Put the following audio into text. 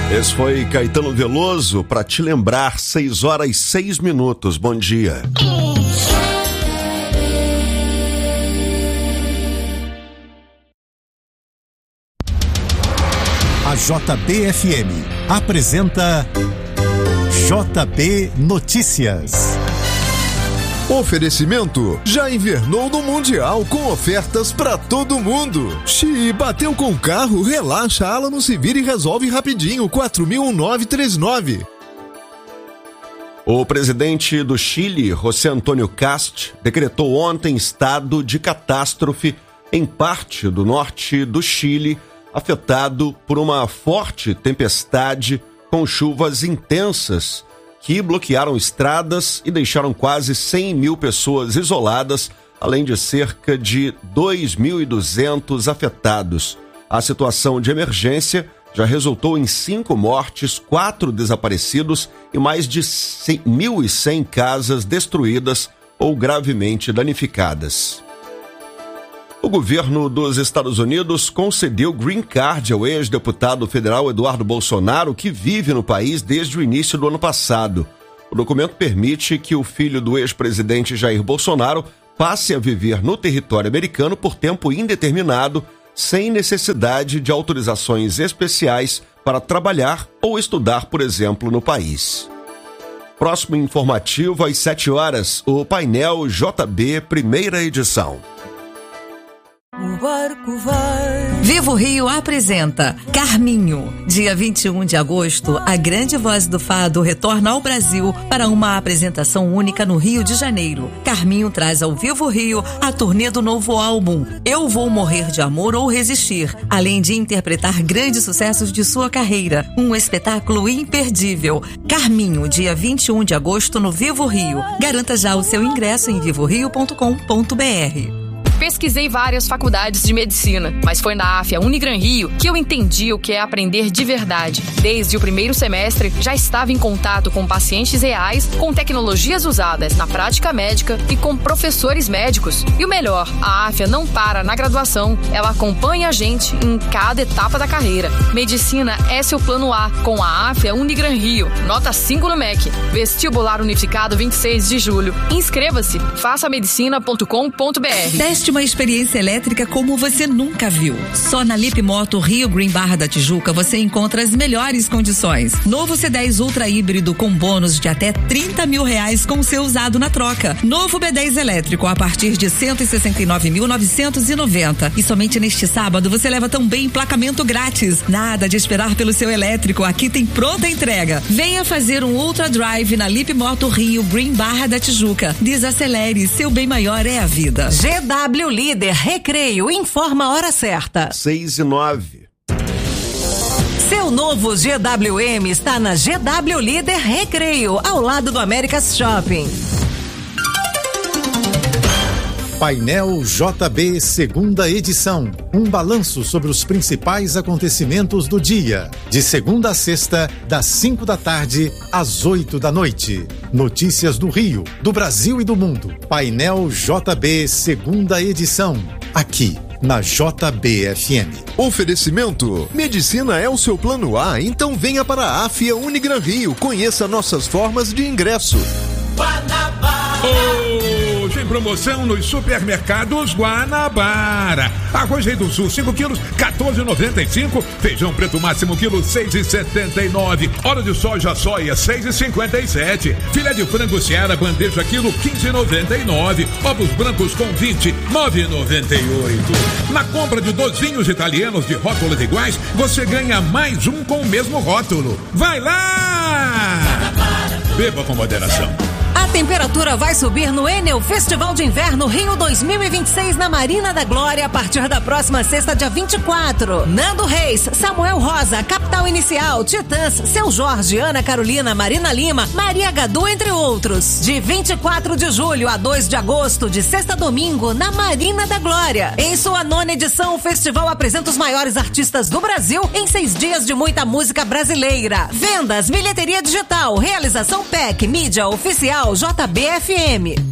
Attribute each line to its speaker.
Speaker 1: Esse foi Caetano Veloso, para te lembrar, 6h06. Bom dia.
Speaker 2: A JBFM apresenta JB Notícias.
Speaker 3: Oferecimento: já invernou no Mundial com ofertas pra todo mundo. Xi, bateu com o carro, relaxa, Alano se vira e resolve rapidinho. 4.00939.
Speaker 1: O presidente do Chile, José Antônio Kast, decretou ontem estado de catástrofe em parte do norte do Chile, afetado por uma forte tempestade com chuvas intensas que bloquearam estradas e deixaram quase 100 mil pessoas isoladas, além de cerca de 2.200 afetados. A situação de emergência já resultou em 5 mortes, 4 desaparecidos e mais de 1.100 casas destruídas ou gravemente danificadas. O governo dos Estados Unidos concedeu green card ao ex-deputado federal Eduardo Bolsonaro, que vive no país desde o início do ano passado. O documento permite que o filho do ex-presidente Jair Bolsonaro passe a viver no território americano por tempo indeterminado, sem necessidade de autorizações especiais para trabalhar ou estudar, por exemplo, no país. Próximo informativo às 7h, o painel JB, primeira edição.
Speaker 4: O barco vai.
Speaker 5: Vivo Rio apresenta Carminho. Dia 21 de agosto, a grande voz do fado retorna ao Brasil para uma apresentação única no Rio de Janeiro. Carminho traz ao Vivo Rio a turnê do novo álbum Eu Vou Morrer de Amor ou Resistir, além de interpretar grandes sucessos de sua carreira. Um espetáculo imperdível. Carminho, dia 21 de agosto no Vivo Rio. Garanta já o seu ingresso em vivorio.com.br.
Speaker 6: Pesquisei várias faculdades de medicina, mas foi na AFIA Unigran Rio que eu entendi o que é aprender de verdade. Desde o primeiro semestre, já estava em contato com pacientes reais, com tecnologias usadas na prática médica e com professores médicos. E o melhor, a AFIA não para na graduação, ela acompanha a gente em cada etapa da carreira. Medicina é seu plano A, com a AFIA Unigran Rio. Nota 5 no MEC. Vestibular Unificado 26 de julho. Inscreva-se, façamedicina.com.br.
Speaker 5: Teste uma experiência elétrica como você nunca viu. Só na Lip Moto Rio Green Barra da Tijuca você encontra as melhores condições. Novo C10 Ultra híbrido com bônus de até R$30 mil com o seu usado na troca. Novo B10 elétrico a partir de R$169.990. E somente neste sábado você leva também emplacamento grátis. Nada de esperar pelo seu elétrico, aqui tem pronta entrega. Venha fazer um Ultra Drive na Lip Moto Rio Green Barra da Tijuca. Desacelere, seu bem maior é a vida.
Speaker 4: GW Líder Recreio informa a hora certa.
Speaker 1: 6h09.
Speaker 4: Seu novo GWM está na GW Líder Recreio, ao lado do America's Shopping.
Speaker 2: Painel JB, segunda edição. Um balanço sobre os principais acontecimentos do dia. De segunda a sexta, das 5 da tarde às 8 da noite. Notícias do Rio, do Brasil e do mundo. Painel JB, segunda edição. Aqui, na JBFM.
Speaker 3: Oferecimento: medicina é o seu plano A, então venha para a AFIA Unigran Rio. Conheça nossas formas de ingresso.
Speaker 7: Hoje em promoção nos supermercados Guanabara. Arroz Rei do Sul 5 quilos, R$14,95. Feijão preto máximo quilo, R$6,79. Óleo de soja soia, R$6,57. Filé de frango Seara bandeja quilo, R$15,99. Ovos brancos com 20, R$9,98. Na compra de 2 vinhos italianos de rótulos iguais, você ganha mais um com o mesmo rótulo. Vai lá! Beba com moderação.
Speaker 4: A temperatura vai subir no Enel Festival de Inverno Rio 2026 na Marina da Glória a partir da próxima sexta, dia 24. Nando Reis, Samuel Rosa, Capital Inicial, Titãs, Seu Jorge, Ana Carolina, Marina Lima, Maria Gadu, entre outros. De 24 de julho a 2 de agosto, de sexta a domingo, na Marina da Glória. Em sua 9ª edição, o festival apresenta os maiores artistas do Brasil em 6 dias de muita música brasileira. Vendas, bilheteria digital, realização PEC, mídia oficial JBFM.